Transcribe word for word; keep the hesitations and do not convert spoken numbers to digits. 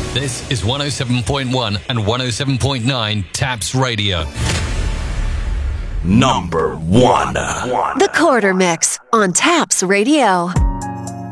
This is one oh seven point one and one oh seven point nine Taps Radio. Number one. The Quarter Mix on Taps Radio.